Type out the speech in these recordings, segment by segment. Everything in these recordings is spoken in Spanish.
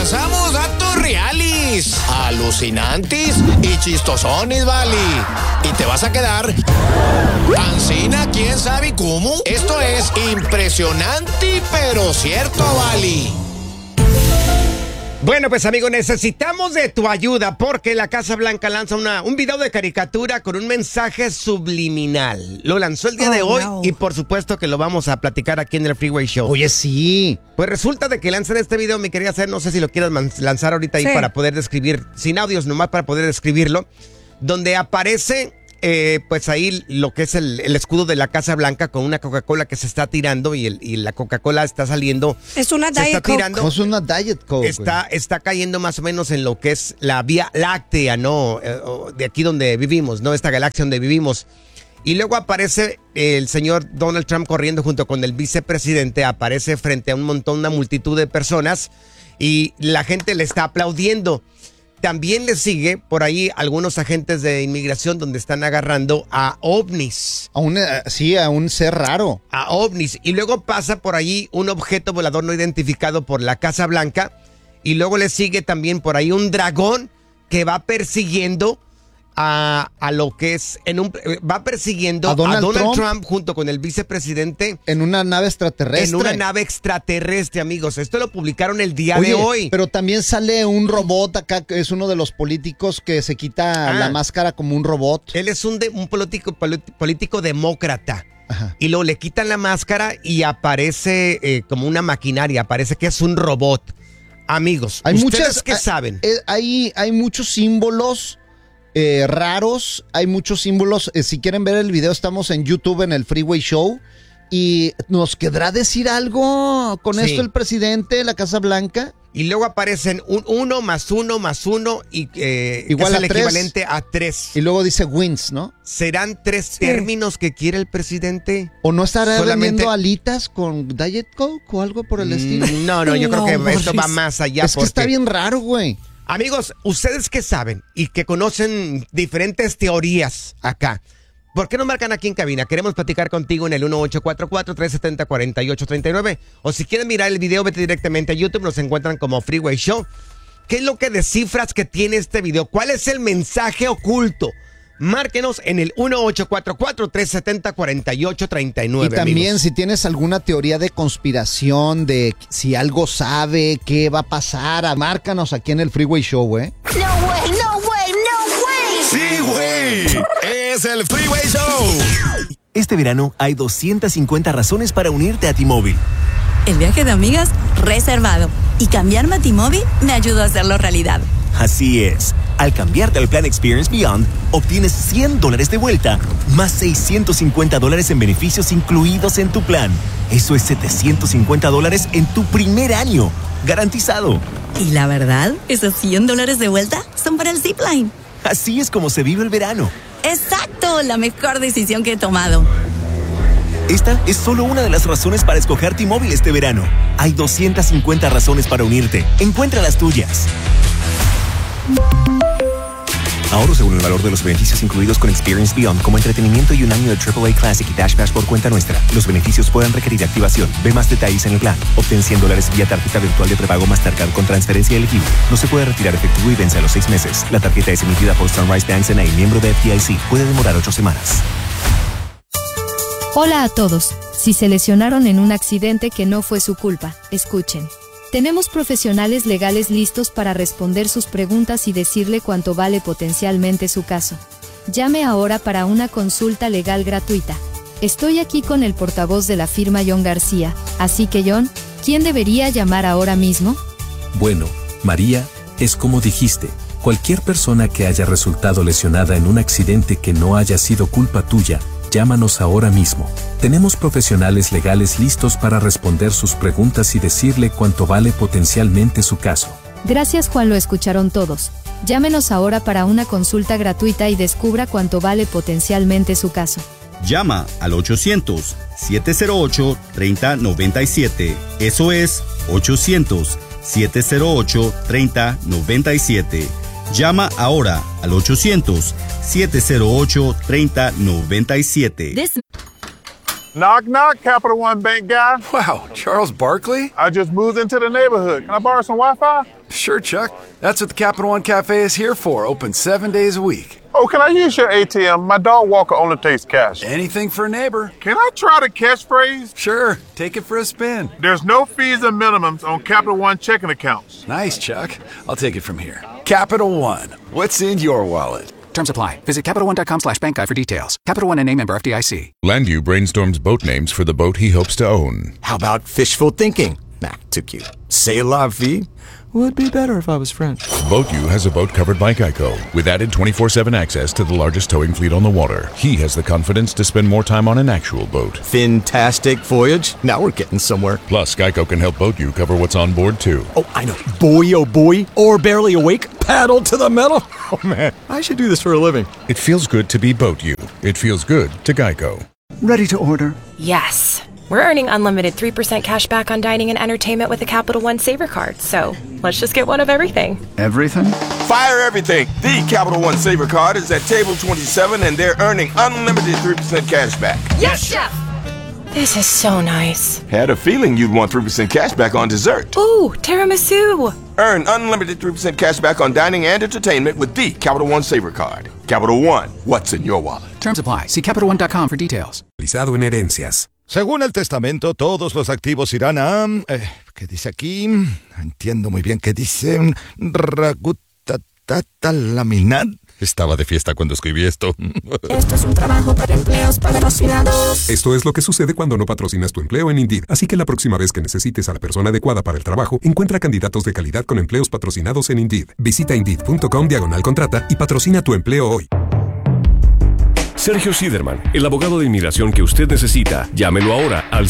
pasamos datos reales, alucinantes y chistosones, vale. Y te vas a quedar ancina, quién sabe cómo. Esto es impresionante, pero cierto, vale. Bueno, pues amigo, necesitamos de tu ayuda porque la Casa Blanca lanza un video de caricatura con un mensaje subliminal. Lo lanzó el día de hoy y por supuesto que lo vamos a platicar aquí en el Freeway Show. Oye, sí. Pues resulta de que lanzan este video, mi querida Ser, no sé si lo quieras lanzar ahorita ahí para poder describir, sin audios nomás para poder describirlo, donde aparece... pues ahí lo que es el escudo de la Casa Blanca con una Coca-Cola que se está tirando y la Coca-Cola está saliendo. Es una Diet Coke. Es una Diet Coke. Está cayendo más o menos en lo que es la Vía Láctea, ¿no? De aquí donde vivimos, ¿no? Esta galaxia donde vivimos. Y luego aparece el señor Donald Trump corriendo junto con el vicepresidente, aparece frente a una multitud de personas y la gente le está aplaudiendo. También le sigue por ahí algunos agentes de inmigración donde están agarrando a ovnis. A un ser raro. A ovnis. Y luego pasa por ahí un objeto volador no identificado por la Casa Blanca. Y luego le sigue también por ahí un dragón que va persiguiendo a lo que es va persiguiendo a Donald Trump junto con el vicepresidente en una nave extraterrestre. En una nave extraterrestre, amigos. Esto lo publicaron el día de hoy. Pero también sale un robot acá, que es uno de los políticos que se quita la máscara como un robot. Él es un político demócrata. Ajá. Y luego le quitan la máscara y aparece como una maquinaria, parece que es un robot. Amigos, ¿ustedes qué saben? Hay muchos símbolos raros, hay muchos símbolos. Si quieren ver el video, estamos en YouTube en el Freeway Show. ¿Y nos querrá decir algo con esto el presidente de la Casa Blanca? Y luego aparecen un 1 más 1 más 1 y igual es el equivalente a 3. Y luego dice wins, ¿no? ¿Serán 3 términos que quiere el presidente? ¿O no estará vendiendo alitas con Diet Coke o algo por el estilo? No, yo creo que esto va más allá. Es que está bien raro, güey. Amigos, ¿ustedes qué saben y que conocen diferentes teorías acá? ¿Por qué no marcan aquí en cabina? Queremos platicar contigo en el 1844-370-4839. O si quieren mirar el video, vete directamente a YouTube. Nos encuentran como Freeway Show. ¿Qué es lo que descifras que tiene este video? ¿Cuál es el mensaje oculto? Márquenos en el 1844-370-4839. Y también, amigos, si tienes alguna teoría de conspiración, de si algo sabe, qué va a pasar, márcanos aquí en el Freeway Show, ¿eh? No way, no way, no way. Sí, güey. Es el Freeway Show. Este verano hay 250 razones para unirte a T-Mobile. El viaje de amigas reservado. Y cambiarme a T-Mobile me ayudó a hacerlo realidad. Así es. Al cambiarte al plan Experience Beyond, obtienes $100 de vuelta, más $650 en beneficios incluidos en tu plan. Eso es $750 en tu primer año. Garantizado. Y la verdad, esos $100 de vuelta son para el Zipline. Así es como se vive el verano. ¡Exacto! La mejor decisión que he tomado. Esta es solo una de las razones para escoger T-Mobile este verano. Hay 250 razones para unirte. Encuentra las tuyas. Ahorro según el valor de los beneficios incluidos con Experience Beyond, como entretenimiento y un año de AAA Classic y Dash Pass por cuenta nuestra. Los beneficios pueden requerir activación. Ve más detalles en el plan. Obtén $100 vía tarjeta virtual de prepago Mastercard con transferencia elegible. No se puede retirar efectivo y vence a los 6 meses. La tarjeta es emitida por Sunrise Bank N.A., miembro de FDIC. Puede demorar 8 semanas. Hola a todos. Si se lesionaron en un accidente que no fue su culpa, escuchen. Tenemos profesionales legales listos para responder sus preguntas y decirle cuánto vale potencialmente su caso. Llame ahora para una consulta legal gratuita. Estoy aquí con el portavoz de la firma John García, así que John, ¿quién debería llamar ahora mismo? Bueno, María, es como dijiste, cualquier persona que haya resultado lesionada en un accidente que no haya sido culpa tuya, llámanos ahora mismo. Tenemos profesionales legales listos para responder sus preguntas y decirle cuánto vale potencialmente su caso. Gracias, Juan, lo escucharon todos. Llámenos ahora para una consulta gratuita y descubra cuánto vale potencialmente su caso. Llama al 800-708-3097. Eso es 800-708-3097. Llama ahora al 800-708-3097. Knock, knock, Capital One Bank guy. Wow, Charles Barkley? I just moved into the neighborhood. Can I borrow some Wi-Fi? Sure, Chuck. That's what the Capital One Cafe is here for. Open 7 days a week. Oh, can I use your ATM? My dog Walker only takes cash. Anything for a neighbor. Can I try the catchphrase? Sure. Take it for a spin. There's no fees and minimums on Capital One checking accounts. Nice, Chuck. I'll take it from here. Capital One. What's in your wallet? Terms apply. Visit CapitalOne.com/bankguide for details. Capital One NA, member FDIC. Landview brainstorms boat names for the boat he hopes to own. How about fishful thinking? Nah, too cute. C'est la vie? Would be better if I was French. BoatU has a boat covered by Geico with added 24/7 access to the largest towing fleet on the water. He has the confidence to spend more time on an actual boat. Fantastic voyage. Now we're getting somewhere. Plus, Geico can help BoatU cover what's on board, too. Oh, I know. Boy, oh boy. Or barely awake. Paddle to the metal. Oh, man. I should do this for a living. It feels good to be BoatU. It feels good to Geico. Ready to order? Yes. We're earning unlimited 3% cash back on dining and entertainment with the Capital One Saver Card, so let's just get one of everything. Everything? Fire everything! The Capital One Saver Card is at table 27 and they're earning unlimited 3% cash back. Yes, Chef! This is so nice. Had a feeling you'd want 3% cash back on dessert. Ooh, tiramisu! Earn unlimited 3% cash back on dining and entertainment with the Capital One Saver Card. Capital One, what's in your wallet? Terms apply. See CapitalOne.com for details. Realizado en herencias. Según el testamento, todos los activos irán a... ¿qué dice aquí? No entiendo muy bien qué dice. Laminar. Estaba de fiesta cuando escribí esto. Esto es un trabajo para empleos patrocinados. Esto es lo que sucede cuando no patrocinas tu empleo en Indeed. Así que la próxima vez que necesites a la persona adecuada para el trabajo, encuentra candidatos de calidad con empleos patrocinados en Indeed. Visita Indeed.com/contrata y patrocina tu empleo hoy. Sergio Siderman, el abogado de inmigración que usted necesita. Llámelo ahora al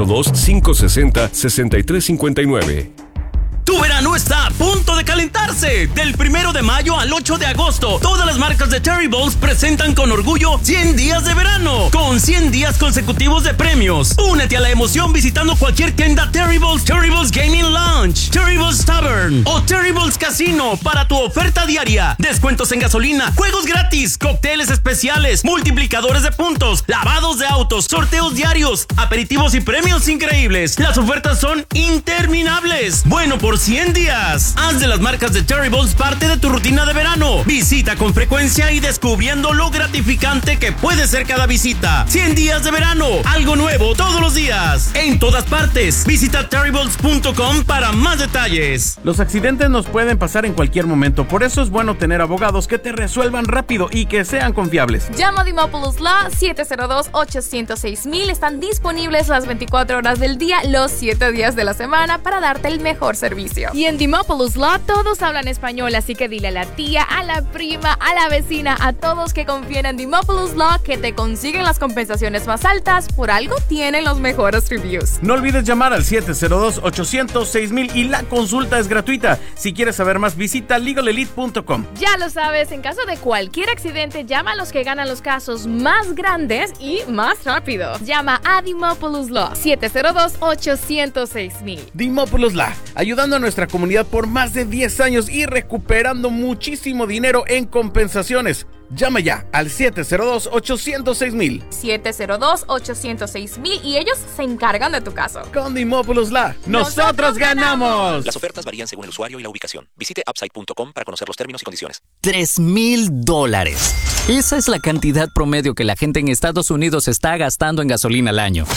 702-560-6359. Tu verano está a punto de calentarse. Del 1 de mayo al 8 de agosto, todas las marcas de Terribles presentan con orgullo 100 días de verano, con 100 días consecutivos de premios. Únete a la emoción visitando cualquier tienda Terribles, Terribles Gaming Lounge, Terribles Tavern o Terribles Casino para tu oferta diaria. Descuentos en gasolina, juegos gratis, cócteles especiales, multiplicadores de puntos, lavados de autos, sorteos diarios, aperitivos y premios increíbles. Las ofertas son interminables. Bueno, por 100 días. Haz de las marcas de Terribles parte de tu rutina de verano. Visita con frecuencia y descubriendo lo gratificante que puede ser cada visita. 100 días de verano. Algo nuevo todos los días. En todas partes. Visita terribles.com para más detalles. Los accidentes nos pueden pasar en cualquier momento. Por eso es bueno tener abogados que te resuelvan rápido y que sean confiables. Llama a Dimopoulos Law 702-806-1000. Están disponibles las 24 horas del día, los 7 días de la semana para darte el mejor servicio. Y en Dimopoulos Law todos hablan español, así que dile a la tía, a la prima, a la vecina, a todos que confíen en Dimopoulos Law que te consiguen las compensaciones más altas. Por algo tienen los mejores reviews. No olvides llamar al 702-806-1000 y la consulta es gratuita. Si quieres saber más, visita legalelite.com. Ya lo sabes, en caso de cualquier accidente, llama a los que ganan los casos más grandes y más rápido. Llama a Dimopoulos Law 702-806-1000. Dimopoulos Law, ayudando a nuestra comunidad por más de 10 años y recuperando muchísimo dinero en compensaciones. Llama ya al 702-806-1000. 702-806-1000 y ellos se encargan de tu caso. Con Dimopoulos Law, nosotros ganamos. Las ofertas varían según el usuario y la ubicación. Visite upside.com para conocer los términos y condiciones. $3,000. Esa es la cantidad promedio que la gente en Estados Unidos está gastando en gasolina al año.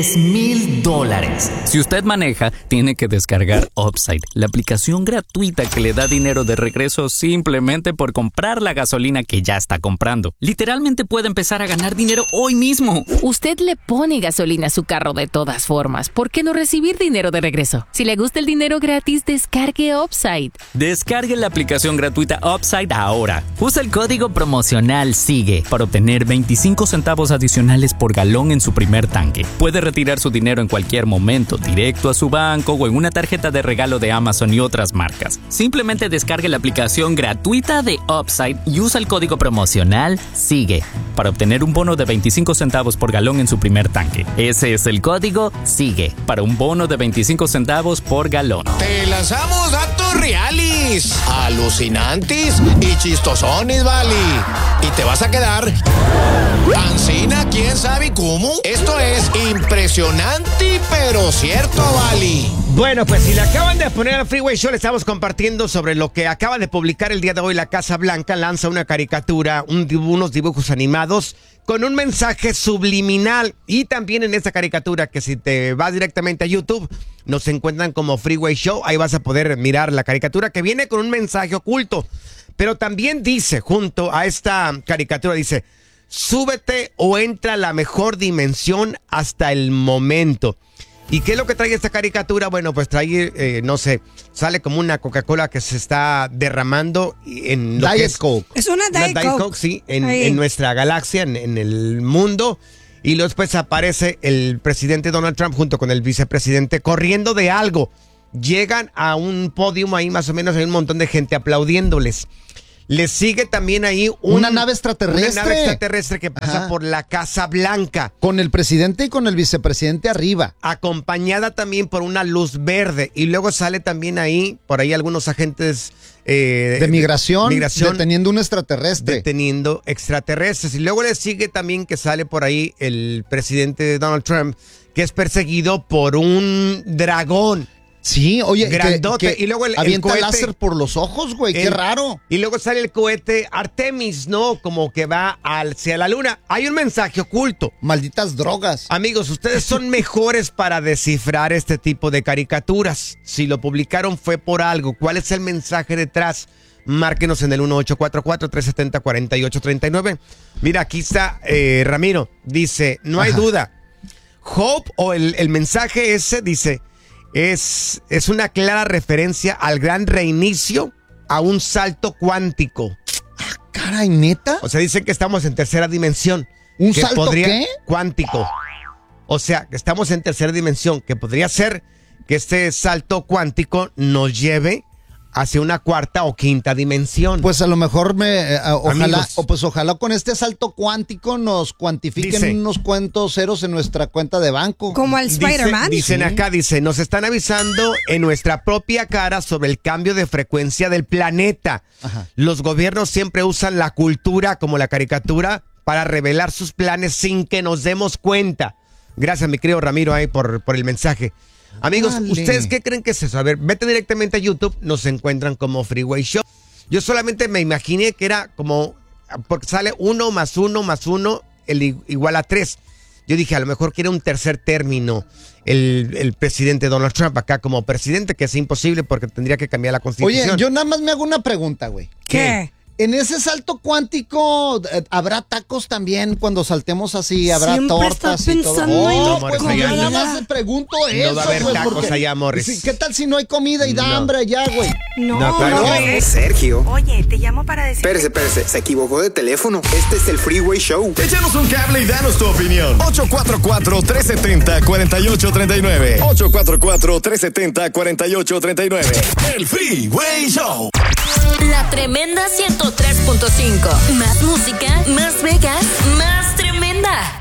$3,000. Si usted maneja, tiene que descargar Upside, la aplicación gratuita que le da dinero de regreso simplemente por comprar la gasolina que ya está comprando. Literalmente puede empezar a ganar dinero hoy mismo. Usted le pone gasolina a su carro de todas formas. ¿Por qué no recibir dinero de regreso? Si le gusta el dinero gratis, descargue Upside. Descargue la aplicación gratuita Upside ahora. Usa el código promocional SIGUE para obtener 25 centavos adicionales por galón en su primer tanque. Puede retirar su dinero en cualquier momento, directo a su banco o en una tarjeta de regalo de Amazon y otras marcas. Simplemente descargue la aplicación gratuita de Upside y usa el código promocional SIGUE para obtener un bono de 25 centavos por galón en su primer tanque. Ese es el código SIGUE para un bono de 25 centavos por galón. Te lanzamos datos reales, alucinantes y chistosones, vale. Y te vas a quedar ancina, quién sabe cómo. Esto es impresionante, pero cierto, vale. Bueno, pues si le acaban de poner al Freeway Show, le estamos compartiendo sobre lo que acaba de publicar el día de hoy la Casa Blanca. Lanza una caricatura, unos dibujos animados con un mensaje subliminal. Y también en esta caricatura, que si te vas directamente a YouTube, nos encuentran como Freeway Show. Ahí vas a poder mirar la caricatura que viene con un mensaje oculto. Pero también dice, junto a esta caricatura, dice: súbete o entra a la mejor dimensión hasta el momento. ¿Y qué es lo que trae esta caricatura? Bueno, pues trae, no sé, sale como una Coca-Cola que se está derramando en lo que es Coke. Es una Diet Coke. Sí, en nuestra galaxia, en el mundo. Y luego después aparece el presidente Donald Trump junto con el vicepresidente corriendo de algo. Llegan a un podio ahí, más o menos, hay un montón de gente aplaudiéndoles. Le sigue también ahí una nave extraterrestre. Una nave extraterrestre que pasa por la Casa Blanca. Con el presidente y con el vicepresidente arriba. Acompañada también por una luz verde. Y luego sale también ahí, por ahí algunos agentes de migración deteniendo un extraterrestre. Deteniendo extraterrestres. Y luego le sigue también que sale por ahí el presidente Donald Trump, que es perseguido por un dragón. Sí, oye, grandote. Y luego el avienta el láser por los ojos, güey, qué raro. Y luego sale el cohete Artemis, ¿no? Como que va hacia la luna. Hay un mensaje oculto. Malditas drogas. Amigos, ustedes son mejores para descifrar este tipo de caricaturas. Si lo publicaron fue por algo. ¿Cuál es el mensaje detrás? Márquenos en el 1844-370-4839. Mira, aquí está Ramiro. Dice, no hay duda. Hope, o el mensaje ese, dice... Es una clara referencia al gran reinicio, a un salto cuántico. Ah, caray, ¿neta? O sea, dicen que estamos en tercera dimensión. ¿Un salto qué? Cuántico. O sea, que estamos en tercera dimensión, que podría ser que este salto cuántico nos lleve hacia una cuarta o quinta dimensión. Pues a lo mejor ojalá con este salto cuántico nos cuantifiquen unos cuantos ceros en nuestra cuenta de banco. Como el Spider-Man. Dicen acá, nos están avisando en nuestra propia cara sobre el cambio de frecuencia del planeta. Ajá. Los gobiernos siempre usan la cultura como la caricatura para revelar sus planes sin que nos demos cuenta. Gracias, mi querido Ramiro, ahí por el mensaje. Amigos, ¿ustedes qué creen que es eso? A ver, vete directamente a YouTube, nos encuentran como Freeway Show. Yo solamente me imaginé que era como, porque sale 1 más 1 más 1 igual a 3. Yo dije, a lo mejor quiere un tercer término el presidente Donald Trump acá como presidente, que es imposible porque tendría que cambiar la constitución. Oye, yo nada más me hago una pregunta, güey. ¿Qué? En ese salto cuántico, ¿habrá tacos también cuando saltemos así? ¿Habrá tortas y todo? No, pues yo nada más te pregunto eso, no va a haber tacos allá, Morris. ¿Qué tal si no hay comida y da hambre allá, güey? No, Sergio. Oye, te llamo para decir... Espérese, se equivocó de teléfono. Este es el Freeway Show. Échanos un cable y danos tu opinión. 844-370-4839. 844-370-4839. El Freeway Show. La Tremenda 103.5. Más música, más Vegas, más tremenda.